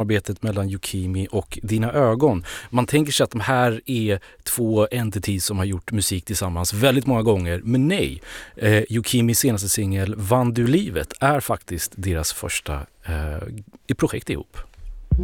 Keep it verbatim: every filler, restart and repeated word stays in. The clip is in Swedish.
samarbetet mellan Yukimi och Dina ögon. Man tänker sig att de här är två entities som har gjort musik tillsammans väldigt många gånger, men nej. Eh, Yukimis senaste singel Vann du livet är faktiskt deras första eh, projekt ihop.